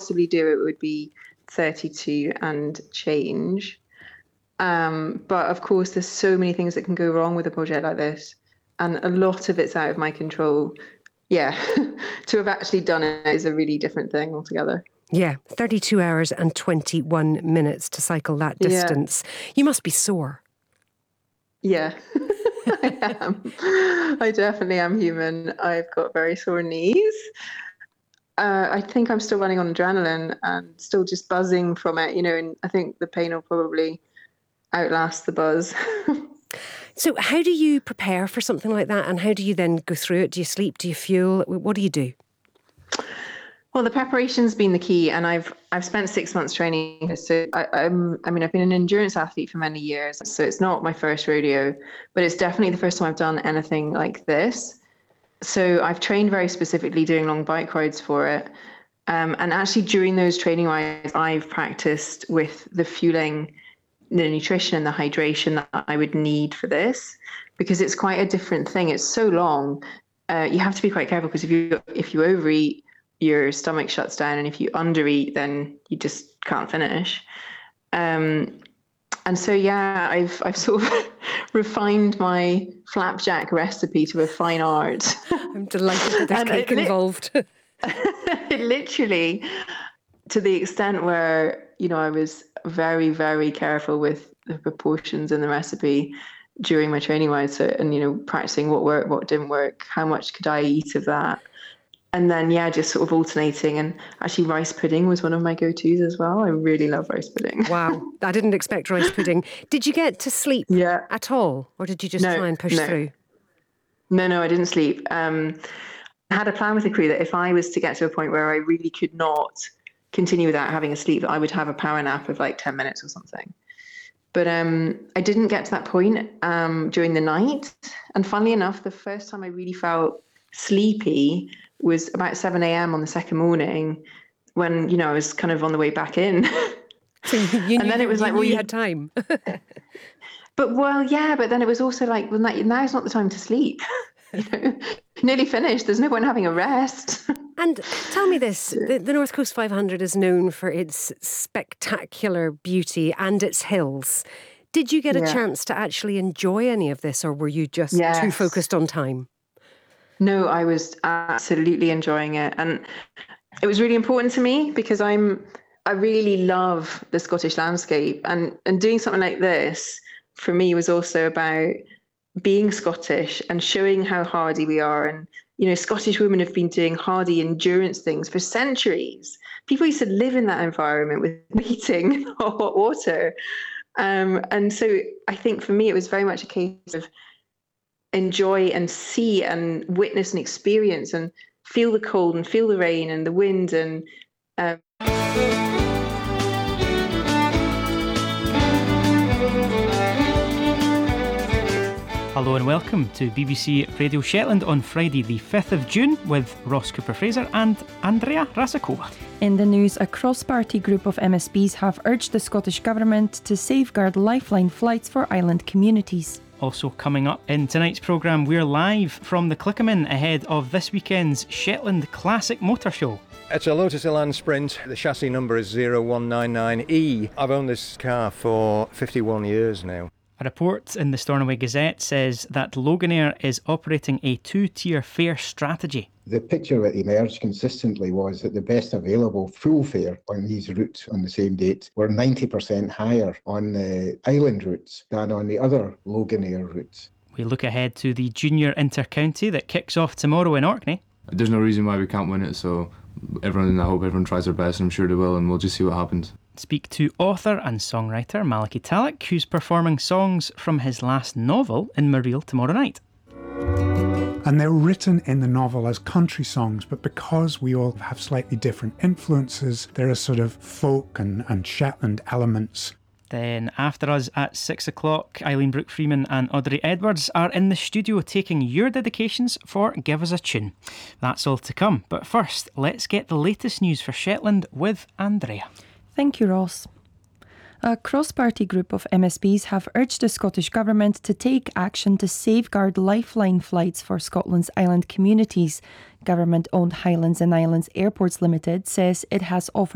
possibly do, it would be 32 and change. But of course, there's so many things that can go wrong with a project like this, and a lot of it's out of my control. Yeah, to have actually done it is a really different thing altogether. Yeah, 32 hours and 21 minutes to cycle that distance. Yeah. You must be sore. Yeah, I am. I definitely am human. I've got very sore knees. I think I'm still running on adrenaline and still just buzzing from it, and I think the pain will probably outlast the buzz. So how do you prepare for something like that, and how do you then go through it? Do you sleep? Do you fuel? What do you do? Well, the preparation's been the key, and I've spent 6 months training. So I've been an endurance athlete for many years, so it's not my first rodeo, but it's definitely the first time I've done anything like this. So I've trained very specifically doing long bike rides for it. And actually during those training rides, I've practiced with the fueling, the nutrition and the hydration that I would need for this, because it's quite a different thing. It's so long. You have to be quite careful, because if you overeat, your stomach shuts down, and if you undereat, then you just can't finish. And so, yeah, I've sort of refined my flapjack recipe to a fine art. I'm delighted that there's cake involved. Literally, to the extent where, I was very, very careful with the proportions in the recipe during my training rides. So, and, practicing what worked, what didn't work, how much could I eat of that. And then, just sort of alternating. And actually, rice pudding was one of my go-tos as well. I really love rice pudding. Wow, I didn't expect rice pudding. Did you get to sleep at all? Or did you just try and push through? No, I didn't sleep. I had a plan with the crew that if I was to get to a point where I really could not continue without having a sleep, I would have a power nap of like 10 minutes or something. But I didn't get to that point during the night. And funnily enough, the first time I really felt sleepy was about 7 a.m. on the second morning, when, I was kind of on the way back in. So you and then it was like, well, you had time. But then it was also like, well, now's not the time to sleep. Nearly finished. There's no point having a rest. And tell me this, the North Coast 500 is known for its spectacular beauty and its hills. Did you get a chance to actually enjoy any of this, or were you just too focused on time? No, I was absolutely enjoying it. And it was really important to me, because I really love the Scottish landscape. And doing something like this, for me, was also about being Scottish and showing how hardy we are. And, Scottish women have been doing hardy endurance things for centuries. People used to live in that environment with heating or hot water. And so I think for me, it was very much a case of enjoy and see and witness and experience and feel the cold and feel the rain and the wind and Hello and welcome to BBC Radio Shetland on Friday the 5th of June with Ross Cooper-Fraser and Andrea Rasakova. In the news, a cross-party group of MSPs have urged the Scottish Government to safeguard lifeline flights for island communities. Also coming up in tonight's programme, we're live from the Clickaman ahead of this weekend's Shetland Classic Motor Show. It's a Lotus Elan Sprint. The chassis number is 0199E. I've owned this car for 51 years now. A report in the Stornoway Gazette says that Loganair is operating a two-tier fare strategy. The picture that emerged consistently was that the best available full fare on these routes on the same date were 90% higher on the island routes than on the other Loganair routes. We look ahead to the Junior Inter-County that kicks off tomorrow in Orkney. There's no reason why we can't win it, so I hope everyone tries their best, and I'm sure they will, and we'll just see what happens. Speak to author and songwriter Malachy Talek, who's performing songs from his last novel in Mareel tomorrow night. And they're written in the novel as country songs, but because we all have slightly different influences, there are sort of folk and Shetland elements. Then after us at 6 o'clock, Eileen Brooke-Freeman and Audrey Edwards are in the studio taking your dedications for Give Us a Tune. That's all to come, but first, let's get the latest news for Shetland with Andrea. Thank you, Ross. A cross-party group of MSPs have urged the Scottish Government to take action to safeguard lifeline flights for Scotland's island communities. Government-owned Highlands and Islands Airports Limited says it has offered